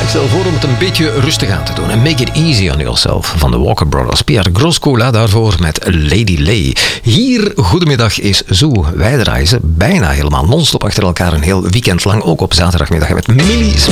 Ik stel voor om het een beetje rustig aan te doen. En Make It Easy on Yourself van de Walker Brothers. Pierre Groscola daarvoor met Lady Lay. Hier, goedemiddag, is Zoo. Wij draaien ze bijna helemaal non-stop achter elkaar een heel weekend lang. Ook op zaterdagmiddag met Millie